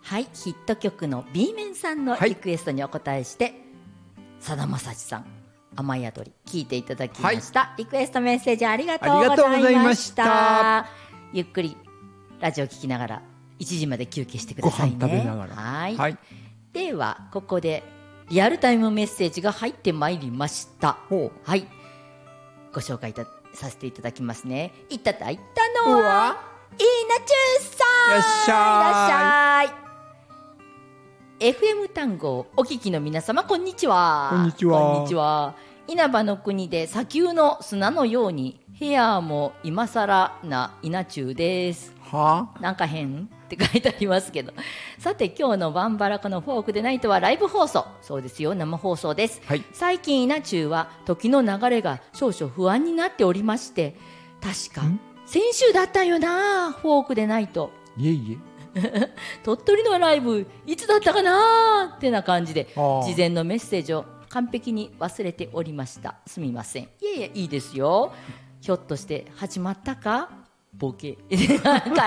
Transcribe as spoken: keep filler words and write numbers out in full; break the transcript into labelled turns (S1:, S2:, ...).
S1: はい、ヒット曲の B 面さんのリクエストにお答えしてさだまさしさん雨宿り聞いていただきました、はい、リクエストメッセージありがとうございました。ゆっくりラジオ聞きながらいちじまで休憩してくださいね。
S2: ご飯食べながら。
S1: はい、はい、ではここでリアルタイムメッセージが入ってまいりました。はい、ご紹介いたさせていただきますね。いただいたのはイーナチューさん。
S2: いらっしゃい。
S1: いらっしゃい。エフエム 単語をお聞きの皆様、こんにちは。
S2: こんにちは。
S1: こんにちは。稲葉の国で砂丘の砂のようにヘアも今更な稲中です。
S2: は
S1: なんか変って書いてありますけど、さて今日のバンバラカのフォークでナイトはライブ放送。そうですよ、生放送です、はい、最近稲中は時の流れが少々不安になっておりまして、確か先週だったよな、フォークでナイト。
S2: いえいえ
S1: 鳥取のライブいつだったかなってな感じで事前のメッセージを完璧に忘れておりました。すみません。いやいやいいですよ。ひょっとして始まったかボケ